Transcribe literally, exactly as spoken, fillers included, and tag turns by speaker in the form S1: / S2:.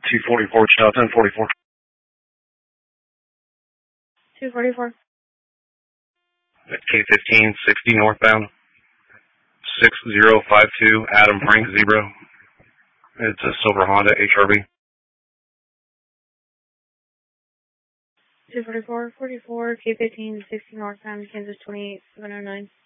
S1: two forty-four, Channel ten forty-four.
S2: two forty-four.
S1: K fifteen sixty northbound. six zero five two, Adam Frank Zebra. It's a silver Honda H R V.
S2: two forty-four, forty-four, K fifteen sixty northbound, Kansas twenty-eight seven oh nine.